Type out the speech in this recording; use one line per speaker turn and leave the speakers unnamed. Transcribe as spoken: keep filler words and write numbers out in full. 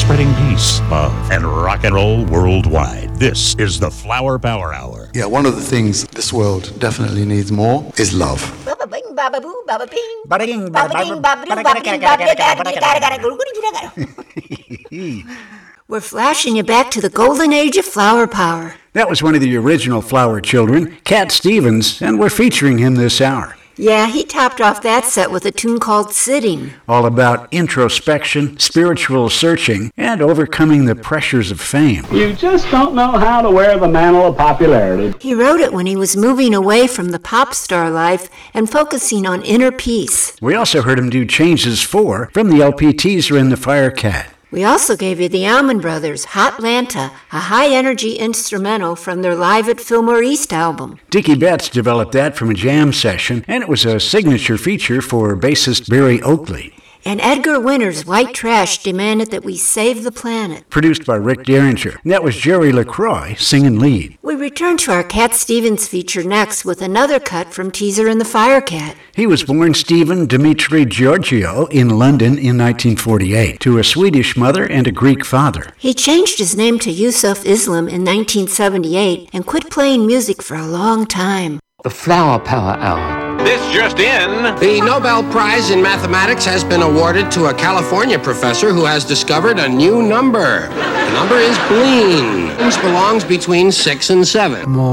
spreading peace, love, and rock and roll worldwide. This is the Flower Power Hour.
Yeah, one of the things this world definitely needs more is love.
We're flashing you back to the golden age of flower power.
That was one of the original Flower Children, Cat Stevens, and we're featuring him this hour.
Yeah, he topped off that set with a tune called Sitting.
All about introspection, spiritual searching, and overcoming the pressures of fame.
You just don't know how to wear the mantle of popularity.
He wrote it when he was moving away from the pop star life and focusing on inner peace.
We also heard him do Changes four from the L P Teaser and the Firecat.
We also gave you the Allman Brothers' Hotlanta, a high-energy instrumental from their Live at Fillmore East album.
Dickie Betts developed that from a jam session, and it was a signature feature for bassist Barry Oakley.
And Edgar Winter's White Trash demanded that we save the planet.
Produced by Rick Derringer. And that was Jerry LaCroix singing lead.
We return to our Cat Stevens feature next with another cut from Teaser and the Firecat.
He was born Stephen Dimitri Giorgio in London in nineteen forty-eight to a Swedish mother and a Greek father.
He changed his name to Yusuf Islam in nineteen seventy-eight and quit playing music for a long time.
The Flower Power Hour.
This just in.
The Nobel Prize in Mathematics has been awarded to a California professor who has discovered a new number. The number is Bleen. It belongs between six and seven.